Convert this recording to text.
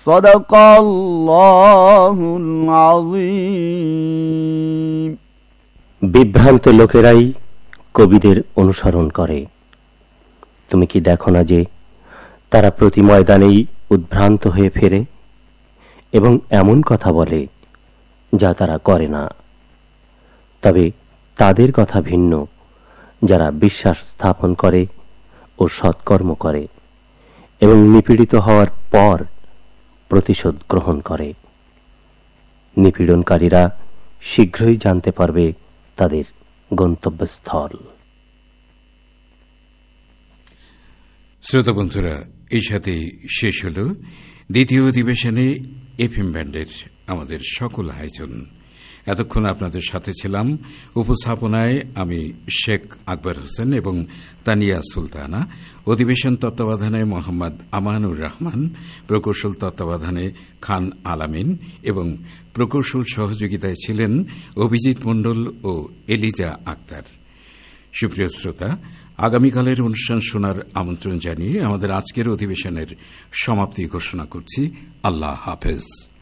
সাদাকাল্লাহুল আযীম। বিভ্রান্ত লোকেরাই কবিদের অনুসরণ করে। তুমি কি দেখো না যে তারা প্রতি ময়দানেই উদ্ভ্রান্ত হয়ে ফেরে এবং এমন কথা বলে যা তারা করে না। তবে তাদের কথা ভিন্ন, যারা বিশ্বাস স্থাপন করে ও সৎকর্ম করে এবং নিপীড়িত হওয়ার পর প্রতিশোধ গ্রহণ করে। নিপীড়নকারীরা শীঘ্রই জানতে পারবে তাদের গন্তব্যস্থল। শ্রোতা বন্ধুরা, এই সাথে শেষ হল দ্বিতীয় অধিবেশনে এফএম ব্যান্ডের আমাদের সকল আয়োজন। এতক্ষণ আপনাদের সাথে ছিলাম উপস্থাপনায় আমি শেখ আকবর হোসেন এবং তানিয়া সুলতানা, অধিবেশন তত্ত্বাবধানে মোহাম্মদ আমানুর রহমান, প্রকৌশল তত্ত্বাবধানে খান আলামিন এবং প্রকৌশল সহযোগিতায় ছিলেন অভিজিৎ মণ্ডল ও এলিজা আক্তার। সুপ্রিয় শ্রোতা, আগামীকালের অনুষ্ঠান শোনার আমন্ত্রণ জানিয়ে আমাদের আজকের অধিবেশনের সমাপ্তি ঘোষণা করছি। আল্লাহ হাফেজ।